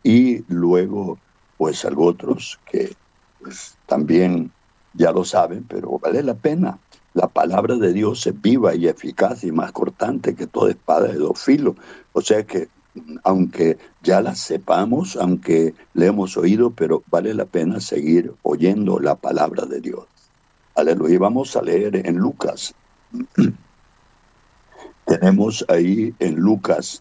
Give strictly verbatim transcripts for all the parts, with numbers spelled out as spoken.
Y luego, pues, algo otros que pues, también ya lo saben, pero vale la pena. La palabra de Dios es viva y eficaz y más cortante que toda espada de dos filos. O sea que, aunque ya la sepamos, aunque le hemos oído, pero vale la pena seguir oyendo la palabra de Dios. Aleluya. Vamos a leer en Lucas. Tenemos ahí en Lucas,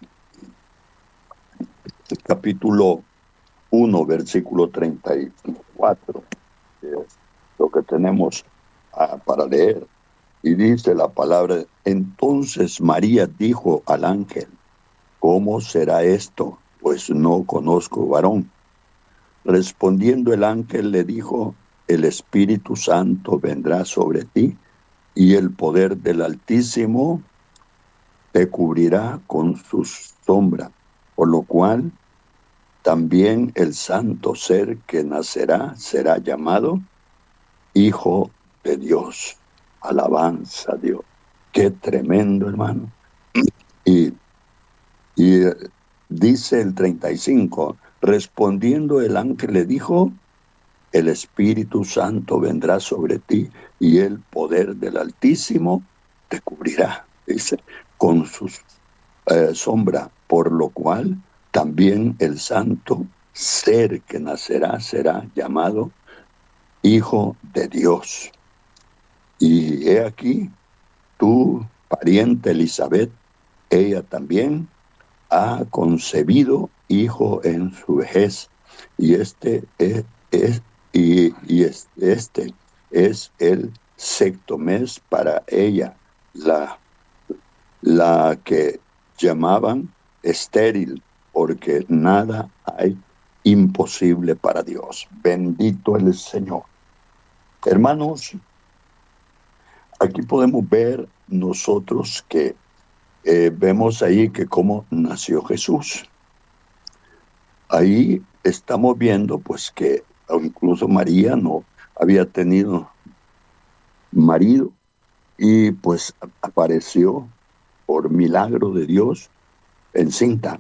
el capítulo uno, versículo treinta y cuatro, que es lo que tenemos ah, para leer. Y dice la palabra: entonces María dijo al ángel, ¿cómo será esto? Pues no conozco varón. Respondiendo el ángel le dijo, el Espíritu Santo vendrá sobre ti y el poder del Altísimo te cubrirá con su sombra, por lo cual también el santo ser que nacerá será llamado Hijo de Dios. Alabanza a Dios. Qué tremendo, hermano. Y, y dice el treinta y cinco, respondiendo el ángel le dijo, el Espíritu Santo vendrá sobre ti y el poder del Altísimo te cubrirá, dice, con su eh, sombra, por lo cual también el santo ser que nacerá será llamado Hijo de Dios. Y he aquí, tu pariente Elizabeth, ella también ha concebido hijo en su vejez, y este es, es y, y es, este es el sexto mes para ella, la, la que llamaban estéril, porque nada hay imposible para Dios. Bendito el Señor. Hermanos, aquí podemos ver nosotros que eh, vemos ahí que cómo nació Jesús. Ahí estamos viendo pues que incluso María no había tenido marido y pues apareció por milagro de Dios encinta.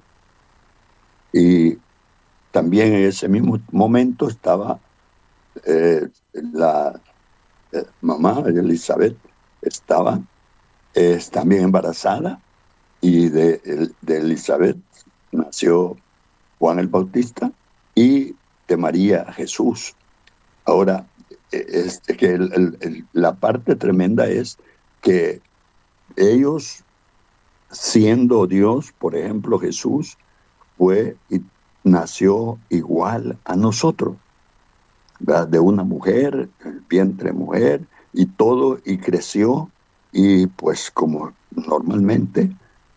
Y también en ese mismo momento estaba eh, la eh, mamá de Elizabeth, estaba eh, también embarazada, y de, de Elizabeth nació Juan el Bautista y de María Jesús. Ahora, es que el, el, el, la parte tremenda es que ellos, siendo Dios, por ejemplo, Jesús fue y nació igual a nosotros, ¿verdad? De una mujer, el vientre mujer y todo, y creció, y pues como normalmente,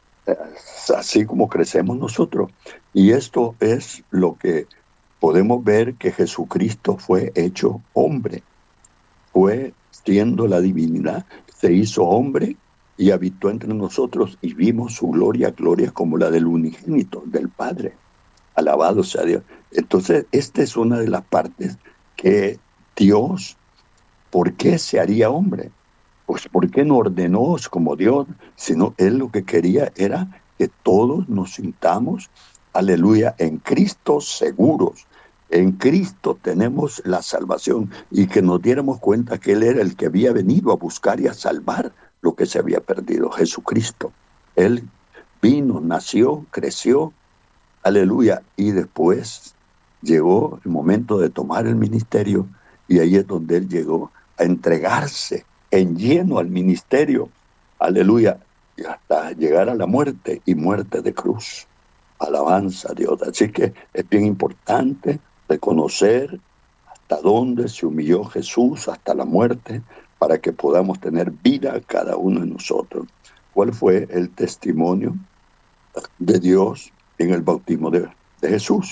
así como crecemos nosotros. Y esto es lo que podemos ver, que Jesucristo fue hecho hombre, fue siendo la divinidad, se hizo hombre y habitó entre nosotros, y vimos su gloria, gloria como la del unigénito, del Padre. Alabado sea Dios. Entonces, esta es una de las partes que Dios, ¿por qué se haría hombre? Pues ¿por qué no ordenó como Dios? Sino Él lo que quería era que todos nos sintamos, aleluya, en Cristo seguros. En Cristo tenemos la salvación, y que nos diéramos cuenta que Él era el que había venido a buscar y a salvar lo que se había perdido, Jesucristo. Él vino, nació, creció, aleluya, y después llegó el momento de tomar el ministerio, y ahí es donde Él llegó a entregarse en lleno al ministerio, aleluya, y hasta llegar a la muerte, y muerte de cruz. Alabanza a Dios. Así que es bien importante reconocer hasta dónde se humilló Jesús, hasta la muerte, para que podamos tener vida cada uno de nosotros. ¿Cuál fue el testimonio de Dios en el bautismo de, de Jesús?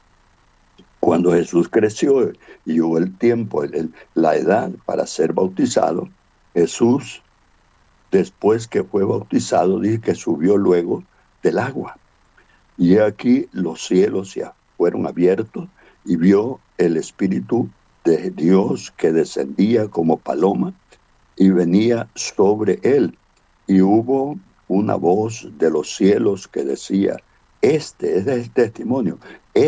Cuando Jesús creció y hubo el tiempo, el, la edad para ser bautizado, Jesús, después que fue bautizado, dice que subió luego del agua. Y aquí los cielos ya fueron abiertos, y vio el Espíritu de Dios que descendía como paloma y venía sobre él. Y hubo una voz de los cielos que decía, este es el testimonio,